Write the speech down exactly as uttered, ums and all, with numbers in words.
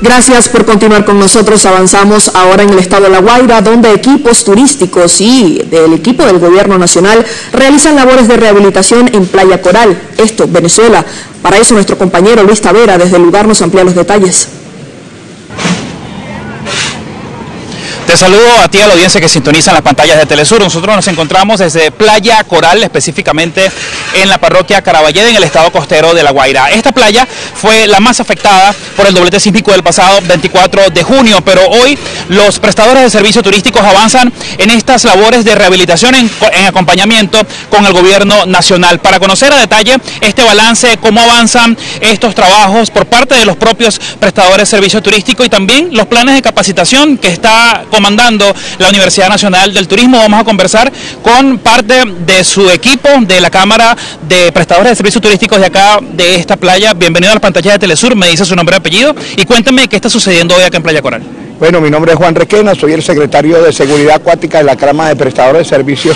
Gracias por continuar con nosotros. Avanzamos ahora en el estado de La Guaira, donde equipos turísticos y del equipo del gobierno nacional realizan labores de rehabilitación en Playa Coral, esto, Venezuela. Para eso nuestro compañero Luis Tavera desde el lugar nos amplía los detalles. Te saludo a ti, a la audiencia que sintoniza en las pantallas de Telesur. Nosotros nos encontramos desde Playa Coral, específicamente en la parroquia Caraballeda, en el estado costero de La Guaira. Esta playa fue la más afectada por el doblete sísmico del pasado veinticuatro de junio, pero hoy los prestadores de servicios turísticos avanzan en estas labores de rehabilitación en, en acompañamiento con el gobierno nacional. Para conocer a detalle este balance, cómo avanzan estos trabajos por parte de los propios prestadores de servicios turísticos y también los planes de capacitación que está comandando la Universidad Nacional del Turismo, vamos a conversar con parte de su equipo de la Cámara de Prestadores de Servicios Turísticos de acá, de esta playa. Bienvenido a las pantallas de Telesur, me dice su nombre y apellido y cuéntame qué está sucediendo hoy acá en Playa Coral. Bueno, mi nombre es Juan Requena, soy el secretario de Seguridad Acuática de la Cámara de Prestadores de Servicios